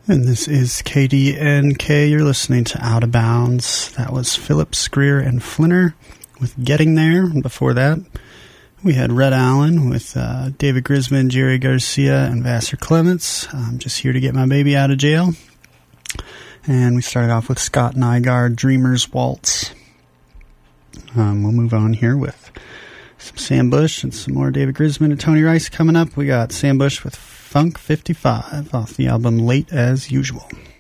And this is KDNK. You're listening to Out of Bounds. That was Phillips, Greer, and Flinner with Getting There. And before that, we had Red Allen with David Grisman, Jerry Garcia, and Vassar Clements. I'm just here to get my baby out of jail. And we started off with Scott Nygaard, Dreamer's Waltz. We'll move on here with some Sam Bush and some more David Grisman and Tony Rice coming up. We got Sam Bush with Funk 55 off the album Late as Usual.